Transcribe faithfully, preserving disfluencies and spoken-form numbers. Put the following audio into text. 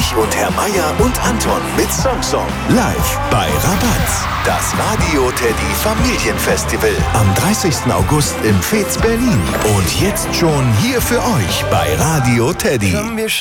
Ulrich und Herr Meier und Anton mit Song Song. Live bei Rabatz. Das Radio Teddy Familienfestival am dreißigsten August im Fez Berlin. Und jetzt schon hier für euch bei Radio Teddy.